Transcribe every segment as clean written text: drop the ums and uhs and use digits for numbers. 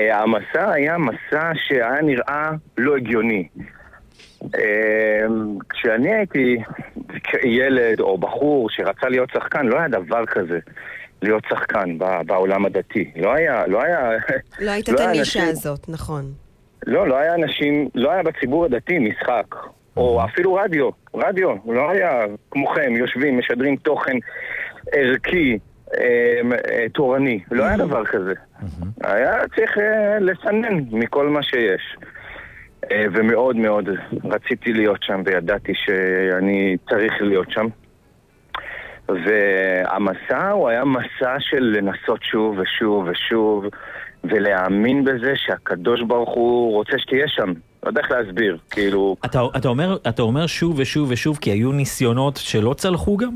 המסע היה מסע שהיה נראה לא הגיוני. כשאני הייתי ילד או בחור שרצה להיות שחקן, לא היה דבר כזה להיות שחקן בעולם הדתי. לא היה לא הייתה את הנישה הזאת, נכון. לא היה אנשים, לא היה בציבור הדתי משחק, או אפילו רדיו, לא היה כמוכם, יושבים, משדרים תוכן ערכי, תורני, לא היה דבר כזה. היה צריך לסנן מכל מה שיש. ומאוד מאוד רציתי להיות שם, וידעתי שאני צריך להיות שם. והמסע הוא היה מסע של לנסות שוב ושוב ושוב, ולהאמין בזה שהקדוש ברוך הוא רוצה שתהיה שם. לא יודע איך להסביר, כאילו... אתה אומר שוב ושוב ושוב, כי היו ניסיונות שלא צלחו גם?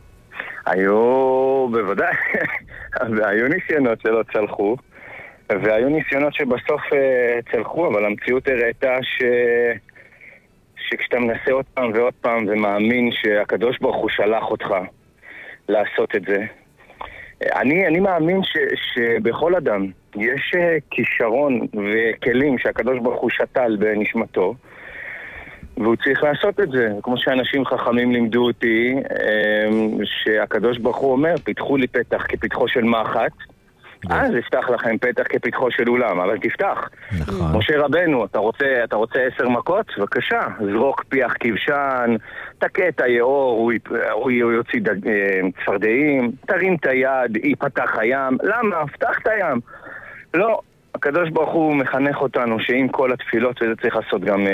בוודאי, היו ניסיונות שלא צלחו, והיו ניסיונות שבסוף צלחו, אבל המציאות הראתה שכשאתה מנסה עוד פעם ועוד פעם ומאמין שהקדוש ברוך הוא שלח אותך לעשות את זה, אני מאמין שבכל אדם יש כישרון וכלים שהקדוש ברוך הוא שתל בנשמתו, והוא צריך לעשות את זה. כמו שאנשים חכמים לימדו אותי, שהקדוש ברוך הוא אומר, פיתחו לי פתח כפתחו של מאחת, אז יפתח לכם פתח כפתחו של אולם, אבל תפתח. משה רבנו, אתה רוצה 10 מכות? בבקשה, זרוק פיח כבשן, תקע את היאור, הוא יוציא צפרדעים, תרים את היד, ייפתח הים. למה? פתח את הים. לא, הקדוש ברוך הוא מחנך אותנו שעם כל התפילות, וזה צריך לעשות גם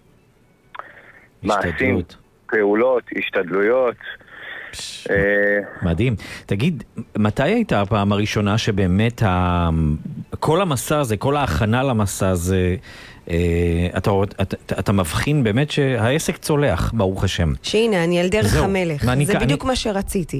מעשים, פעולות, השתדלויות. מדהים. תגיד, מתי הייתה הפעם הראשונה שבאמת כל המסע הזה, כל ההכנה למסע הזה, אתה מבחין באמת שהעסק צולח, ברוך השם? שהנה, אני על דרך המלך. זה בדיוק מה שרציתי.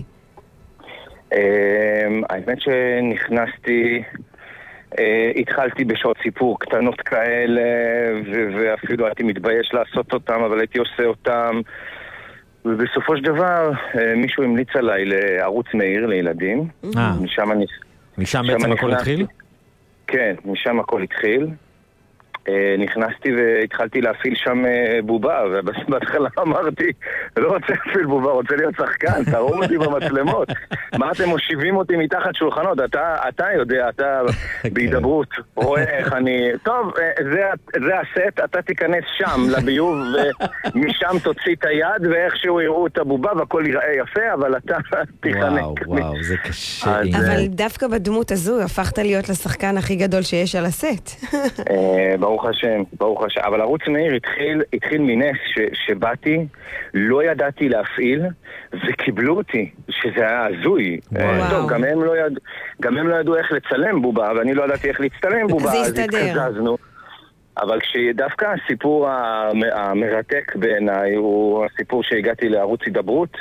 האמת שנכנסתי, התחלתי בשעות סיפור קטנות כאלה, ואפילו הייתי מתבייש לעשות אותם, אבל הייתי עושה אותם. ובסופו של דבר, מישהו המליץ עליי לערוץ מאיר לילדים. משם בעצם הכל התחיל? כן, משם הכל התחיל. נכנסתי והתחלתי להפעיל שם בובה, ובהתחלה אמרתי, לא רוצה להפעיל בובה, רוצה להיות שחקן, תראו אותי במצלמות. מה אתם מושיבים אותי מתחת שולחנות? אתה יודע, אתה בהידברות, רואה איך אני... טוב, זה הסט, אתה תיכנס שם לביוב, ומשם תוציא את היד, ואיכשהו יראו את הבובה, והכל ייראה יפה, אבל אתה תיכנק. וואו, זה קשה. אבל דווקא בדמות הזו, הפכת להיות לשחקן הכי גדול שיש על הסט. ברוך השם. אבל ערוץ מאיר התחיל מנס שבאתי, לא ידעתי להפעיל, וקיבלו אותי, שזה היה הזוי. טוב, גם הם לא ידעו איך לצלם בובה, ואני לא ידעתי איך להצטלם בובה, אז התקזזנו. אבל כשדווקא הסיפור המרתק בעיניי, הוא הסיפור שהגעתי לערוץ הידברות,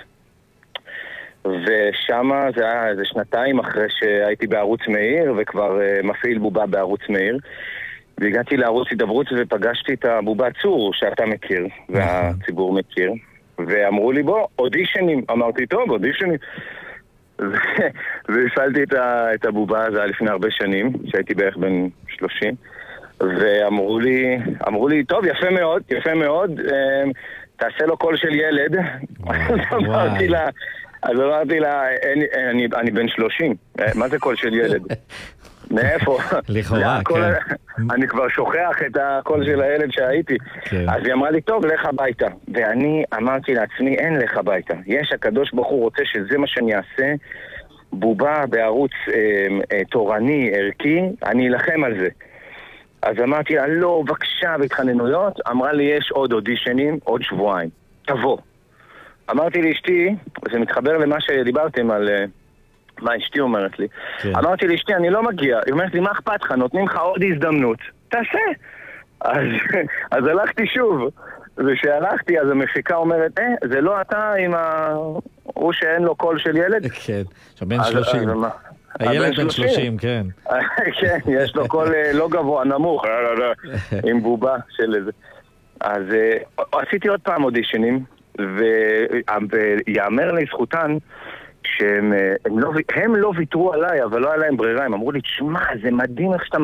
ושם זה היה איזה 2 אחרי שהייתי בערוץ מאיר, וכבר מפעיל בובה בערוץ מאיר. והגעתי לערוץ הידברות ופגשתי את הבובה צור שאתה מכיר והציבור מכיר, ואמרו לי בוא, אודישנים. אמרתי טוב, אודישנים. והפעלתי את הבובה, זה היה לפני הרבה שנים, שהייתי בערך בן 30, ואמרו לי טוב, יפה מאוד, תעשה לו קול של ילד. אז אמרתי לה, אני בן 30, מה זה קול של ילד? מאיפה? לכאורה, כן. אני כבר שוכח את הקול של הילד שהייתי. אז היא אמרה לי, טוב, לך הביתה. ואני אמרתי לעצמי, אין לך הביתה. יש, הקדוש ברוך הוא רוצה שזה מה שאני אעשה, בובה בערוץ תורני, ערכי, אני אלחם על זה. אז אמרתי לה, לא, בבקשה, בהתחננויות. אמרה לי, יש עוד אודישנים, עוד שבועיים. תבוא. אמרתי לאשתי, וזה מתחבר למה שדיברתם על... מה אשתי אומרת לי? אמרתי לאשתי, אני לא מגיע. היא אומרת לי, מה אכפת לך? נותנים לך עוד הזדמנות. תעשה. אז הלכתי שוב. ושהלכתי, אז המפיקה אומרת, זה לא אתה עם הוא שאין לו קול של ילד? כן, שבן 30. הילד בן 30, כן. כן, יש לו קול לא גבוה, נמוך, עם בובה של איזה. אז עשיתי עוד פעם אודישנים, ויאמר לזכותן, שהם לא ויתרו עליי, אבל לא היה להם ברירה. הם אמרו לי, תשמע, זה מדהים איך שאתה